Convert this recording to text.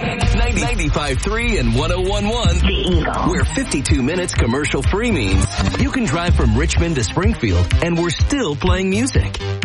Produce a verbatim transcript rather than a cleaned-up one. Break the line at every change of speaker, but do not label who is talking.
ninety-five point three and one oh one point one. The Eagle. Where fifty-two minutes commercial free means you can drive from Richmond to Springfield and we're still playing music.